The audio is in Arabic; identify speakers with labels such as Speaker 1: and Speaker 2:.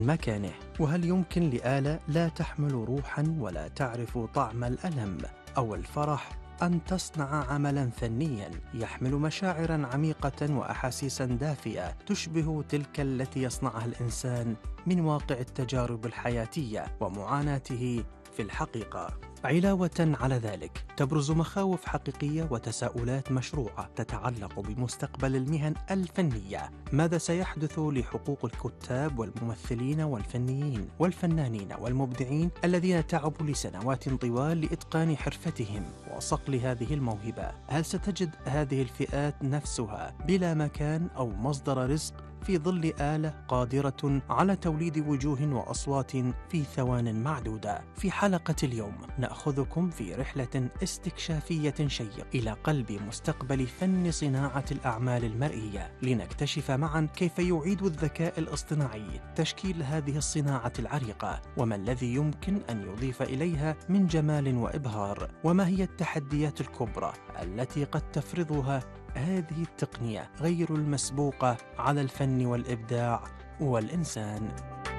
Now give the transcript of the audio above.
Speaker 1: مكانه؟ وهل يمكن لآلة لا تحمل روحا ولا تعرف طعم الألم أو الفرح أن تصنع عملا فنيا يحمل مشاعرا عميقة وأحاسيسا دافئة تشبه تلك التي يصنعها الإنسان من واقع التجارب الحياتية ومعاناته في الحقيقة؟ علاوة على ذلك، تبرز مخاوف حقيقية وتساؤلات مشروعة تتعلق بمستقبل المهن الفنية. ماذا سيحدث لحقوق الكتاب والممثلين والفنيين والفنانين والمبدعين الذين تعبوا لسنوات طوال لإتقان حرفتهم وصقل هذه الموهبة؟ هل ستجد هذه الفئات نفسها بلا مكان أو مصدر رزق في ظل آلة قادرة على توليد وجوه وأصوات في ثوان معدودة؟ في حلقة اليوم نأخذكم في رحلة استكشافية شيقة إلى قلب مستقبل فن صناعة الأعمال المرئية، لنكتشف معا كيف يعيد الذكاء الاصطناعي تشكيل هذه الصناعة العريقة، وما الذي يمكن أن يضيف إليها من جمال وإبهار، وما هي التحديات الكبرى التي قد تفرضها هذه التقنية غير المسبوقة على الفن والإبداع والإنسان.